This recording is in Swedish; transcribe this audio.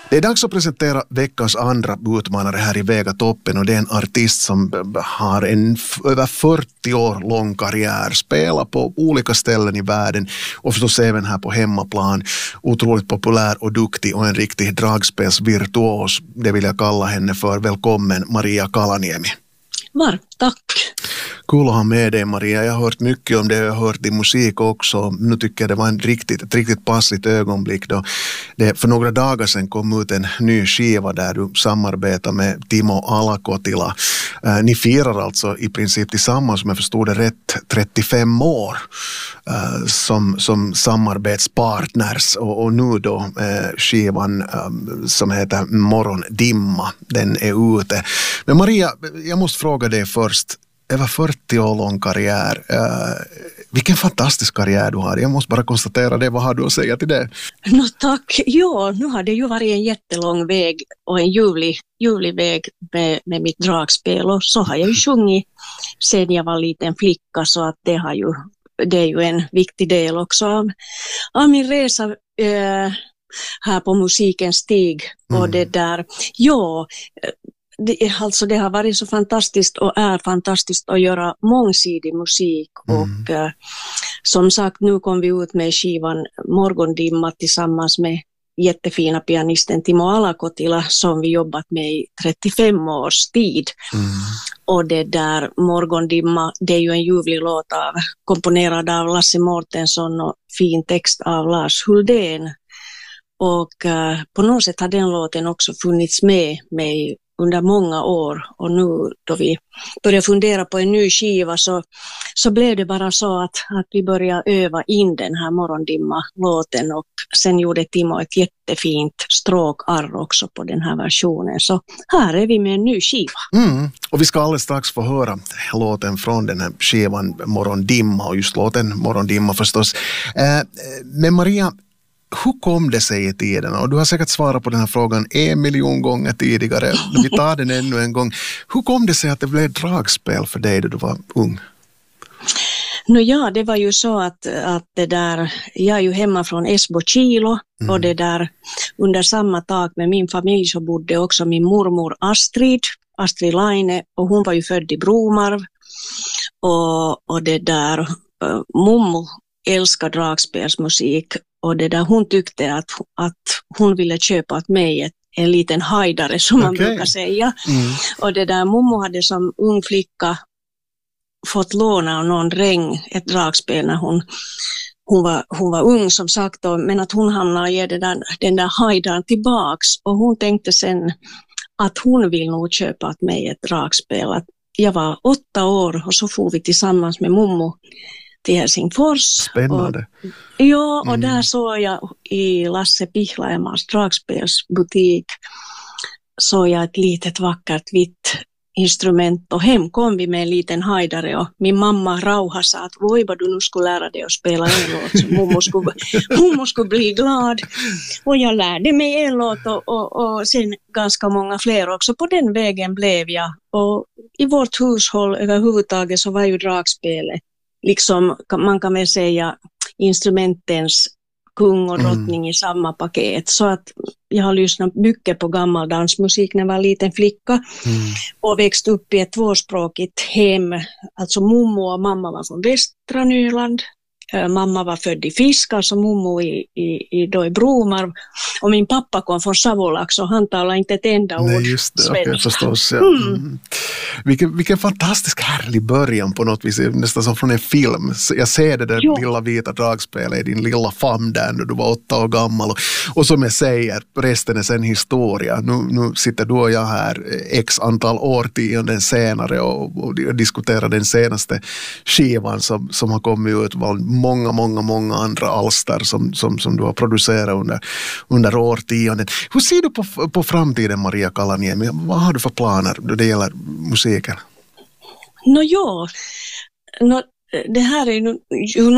Det är dags att presentera veckans andra utmanare här i Vegatoppen, och det är en artist som har en över 40 år lång karriär, spelar på olika ställen i världen och förstås även här på hemmaplan. Otroligt populär och duktig och en riktig dragspelsvirtuos. Det vill jag kalla henne för. Välkommen Maria Kalaniemi. Varmt tack. Kul att ha med dig, Maria. Jag har hört mycket om det, jag har hört din musik också. Nu tycker jag det var ett riktigt passligt ögonblick då det för några dagar sedan kom ut en ny skiva där du samarbetar med Timo Alakotila. Ni firar alltså i princip tillsammans, om jag förstod det rätt, 35 år som samarbetspartners, och nu då skivan som heter Morgondimma, den är ute. Men Maria, jag måste fråga dig först. Över 40 år lång karriär. Vilken fantastisk karriär du har. Jag måste bara konstatera det. Vad har du att säga till det? Tack. Ja, nu har det ju varit en jättelång väg och en ljuvlig väg med mitt dragspel. Och så har jag ju sjungit sedan jag var liten flicka, så att det är ju en viktig del också av min resa här på musikens stig. Och det där, ja... Det har varit så fantastiskt och är fantastiskt att göra mångsidig musik och som sagt, nu kom vi ut med skivan Morgondimma tillsammans med jättefina pianisten Timo Alakotila som vi jobbat med i 35 års tid. Och det där Morgondimma, det är ju en ljuvlig låt komponerad av Lasse Mårtensson och fin text av Lars Huldén. Och på något sätt har den låten också funnits med mig under många år, och nu då vi började fundera på en ny skiva så blev det bara så att vi började öva in den här Morgondimma-låten, och sen gjorde Timo ett jättefint stråkarr också på den här versionen. Så här är vi med en ny skiva. Och vi ska alldeles strax få höra låten från den här skivan Morgondimma, och just låten Morgondimma förstås. Men Maria, hur kom det sig i tiden? Och du har säkert svarat på den här frågan 1 miljon gånger tidigare. Vi tar den ännu en gång. Hur kom det sig att det blev dragspel för dig då du var ung? Ja, det var ju så att det där, jag är ju hemma från Esbo-Kilo och det där under samma tak med min familj så bodde också min mormor Astrid Laine, och hon var ju född i Bromarv, och det där mommo älskar dragspelsmusik. Och det där, hon tyckte att hon ville köpa åt mig en liten hajdare som man brukar säga. Och det där, mommo hade som ung flicka fått låna av någon dräng ett dragspel när hon var ung som sagt. Men att hon hamnade ge den där hajdaren tillbaks. Och hon tänkte sen att hon vill nog köpa åt mig ett dragspel. Att jag var 8 år och så får vi tillsammans med mommo till Helsingfors. Spännande. Och där såg jag i Lasse Pihlajamas dragspelsbutik såg jag ett litet vackert vitt instrument, och hem kom vi med en liten hajdare, och min mamma Rauha sa att voiba, du nu skulle lära dig att spela en låt så mommo skulle bli glad, och jag lärde mig en låt och sen ganska många fler också. På den vägen blev jag, och i vårt hushåll överhuvudtaget så var ju dragspelet liksom, man kan väl säga, instrumentens kung och drottning i samma paket. Så att jag har lyssnat mycket på gammal dansmusik när jag var liten flicka och växt upp i ett tvåspråkigt hem. Alltså mommo och mamma var från västra Nyland. Mamma var född i Fiskar, så mommo i Bromarv. Och min pappa kom från Savolax och han talade inte ett enda ord svenska. Nej, just det. Okay, förstås. Ja. Vilken fantastisk härlig början på något vis. Nästan som från en film. Jag ser det där lilla vita dragspelet i din lilla famn där när du var 8 år gammal. Och som jag säger, resten är sen historia. Nu sitter du och jag här x antal årtionden senare och diskuterar den senaste skivan som har kommit ut. Många andra alster som du har producerat under årtionden. Hur ser du på framtiden, Maria Kalaniemi? Vad har du för planer då det gäller musiken? Det här är ju